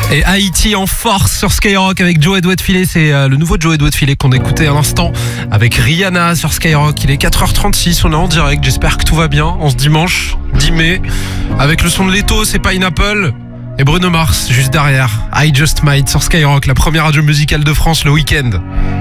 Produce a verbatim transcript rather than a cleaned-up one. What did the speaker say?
Et Haïti en force sur Skyrock avec Joey Doit de Filet. C'est euh, le nouveau Joey Doit de Filet qu'on écoutait à l'instant avec Rihanna sur Skyrock. Il est quatre heures trente-six, on est en direct. J'espère que tout va bien en ce dimanche dix mai. Avec le son de Leto, c'est Pineapple. Et Bruno Mars juste derrière. I Just Might sur Skyrock, la première radio musicale de France le week-end.